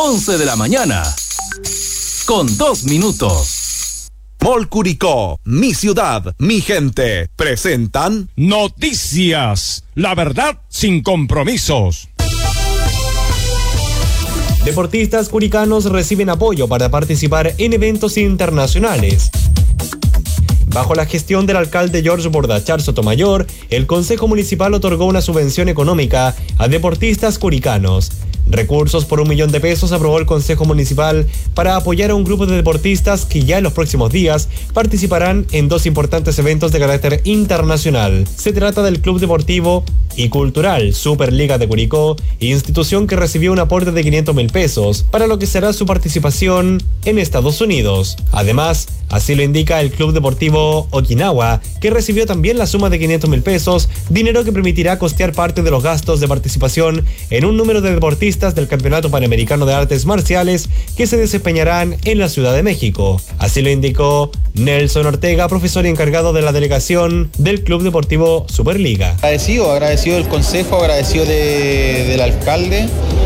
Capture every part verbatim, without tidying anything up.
once de la mañana, con dos minutos. Mall Curicó, mi ciudad, mi gente, presentan Noticias, la verdad sin compromisos. Deportistas curicanos reciben apoyo para participar en eventos internacionales. Bajo la gestión del alcalde George Bordachar Sotomayor, el Consejo Municipal otorgó una subvención económica a deportistas curicanos. Recursos por un millón de pesos aprobó el Consejo Municipal para apoyar a un grupo de deportistas que ya en los próximos días participarán en dos importantes eventos de carácter internacional. Se trata del Club Deportivo y Cultural Superliga de Curicó, institución que recibió un aporte de quinientos mil pesos para lo que será su participación en Estados Unidos. Además, así lo indica el Club Deportivo Okinawa, que recibió también la suma de quinientos mil pesos, dinero que permitirá costear parte de los gastos de participación en un número de deportistas del Campeonato Panamericano de Artes Marciales que se desempeñarán en la Ciudad de México. Así lo indicó Nelson Ortega, profesor y encargado de la delegación del Club Deportivo Superliga. Agradecido, agradecido del Consejo, agradecido de, del alcalde,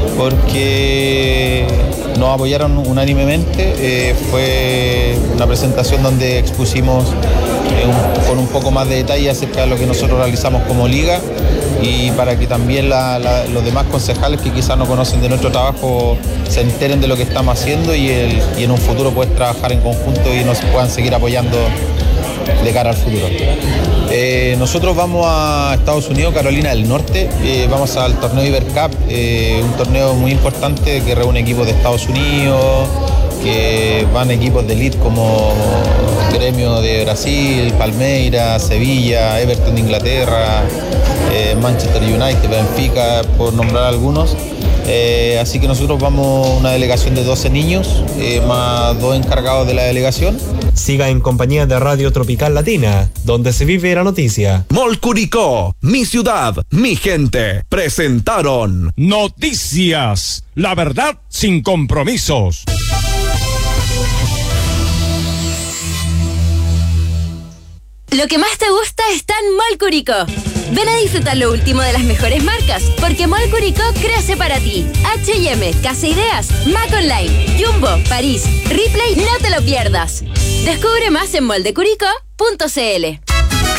porque nos apoyaron unánimemente. Eh, fue una presentación donde expusimos eh, un, con un poco más de detalle acerca de lo que nosotros realizamos como liga, y para que también la, la, los demás concejales que quizás no conocen de nuestro trabajo se enteren de lo que estamos haciendo, y, el, y en un futuro poder trabajar en conjunto y nos puedan seguir apoyando de cara al futuro. Eh, nosotros vamos a Estados Unidos, Carolina del Norte, eh, vamos al torneo Ibercup, eh, un torneo muy importante que reúne equipos de Estados Unidos, que van equipos de elite como Gremio de Brasil, Palmeiras, Sevilla, Everton de Inglaterra, eh, Manchester United, Benfica, por nombrar algunos. Eh, así que nosotros vamos una delegación de doce niños, eh, más dos encargados de la delegación. Siga en compañía de Radio Tropical Latina, donde se vive la noticia. Mall Curicó, mi ciudad, mi gente, presentaron Noticias, la verdad sin compromisos. Lo que más te gusta está en Mall Curicó. Ven a disfrutar lo último de las mejores marcas, porque Mall Curicó crece para ti. H y M, Casa Ideas, Mac Online, Jumbo, París, Ripley, no te lo pierdas. Descubre más en moldecuricó punto c l.